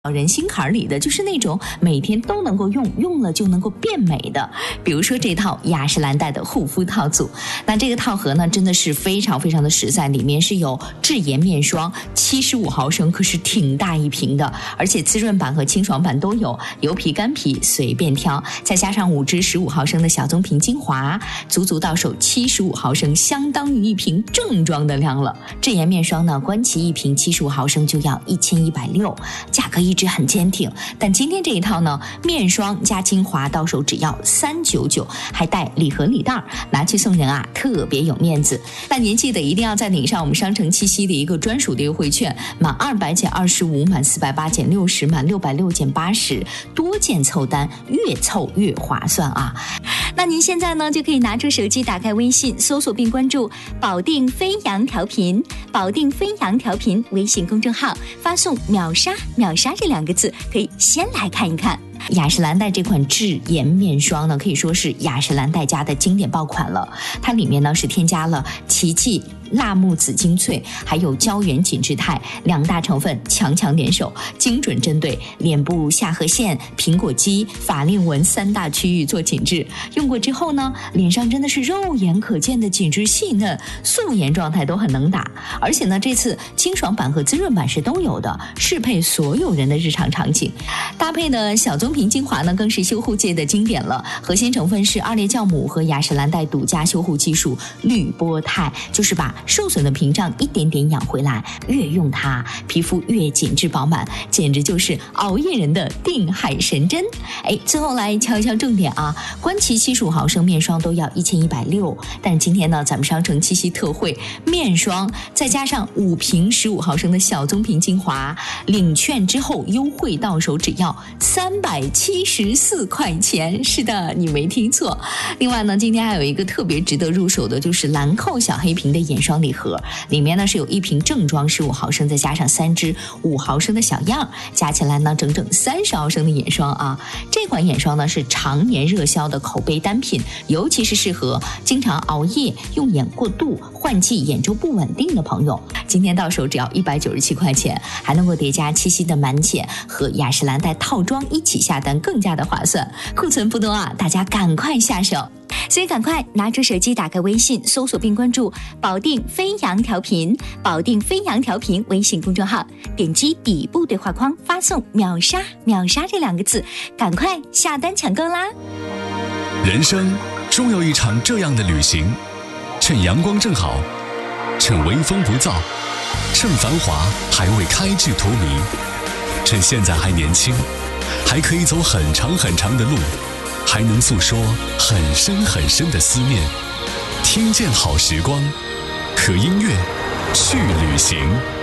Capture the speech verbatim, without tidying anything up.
人心坎里的，就是那种每天都能够用，用了就能够变美的。比如说这套雅诗兰黛的护肤套组，那这个套盒呢真的是非常非常的实在，里面是有智颜面霜七十五毫升，可是挺大一瓶的，而且滋润版和清爽版都有，油皮干皮随便挑，再加上五支十五毫升的小棕瓶精华，足足到手七十五毫升，相当于一瓶正装的量了。智颜面霜呢，官旗一瓶七十五毫升就要一千一百六，价格一直很坚挺，但今天这一套呢，面霜加精华到手只要三九九，还带礼盒礼袋，拿去送人啊，特别有面子。那您记得一定要再领上我们商城七夕的一个专属的优惠券，满二百减二十五，满四百八减六十，满六百六减八十，多件凑单，越凑越划算啊！ 那您现在呢，就可以拿出手机，打开微信，搜索并关注保定飞扬调频，保定飞扬调频微信公众号，发送秒杀秒杀这两个字，可以先来看一看。 雅诗兰黛这款智颜面霜呢，可以说是雅诗兰黛家的经典爆款了。它里面呢是添加了奇迹辣木紫精粹还有胶原紧致肽两大成分，强强联手，精准针对脸部下颌线、苹果肌、法令纹三大区域做紧致。用过之后呢，脸上真的是肉眼可见的紧致细嫩，素颜状态都很能打。而且呢，这次清爽版和滋润版是都有的，适配所有人的日常场景。搭配的小棕瓶精华呢，更是修护界的经典了。核心成分是二裂酵母和雅诗兰黛独家修护技术滤波肽，就是把受损的屏障一点点养回来，越用它皮肤越紧致饱满，简直就是熬夜人的定海神针。哎，最后来敲一敲重点啊，官旗七十五毫升面霜都要一千一百六，但今天呢，咱们商城七夕特惠，面霜再加上五瓶十五毫升的小棕瓶精华，领券之后优惠到手只要三百七十四块钱。是的，你没听错。另外呢，今天还有一个特别值得入手的，就是兰蔻小黑瓶的眼霜礼盒，里面呢是有一瓶正装十五毫升，再加上三支五毫升的小样，加起来呢整整三十毫升的眼霜啊。这款眼霜呢是常年热销的口碑单品，尤其是适合经常熬夜、用眼过度、换季眼周不稳定的朋友。今天到手只要一百九十七块钱，还能够叠加七夕的满减和雅诗兰黛套装一起下单，更加的划算。库存不多啊，大家赶快下手。 所以赶快拿出手机，打开微信，搜索并关注保定飞扬调频，保定飞扬调频微信公众号，点击底部对话框，发送秒杀秒杀这两个字，赶快下单抢购啦！ 人生终有一场这样的旅行，趁阳光正好，趁微风不燥，趁繁华还未开至荼蘼，趁现在还年轻，还可以走很长很长的路，还能诉说很深很深的思念。听见好时光，和音乐去旅行。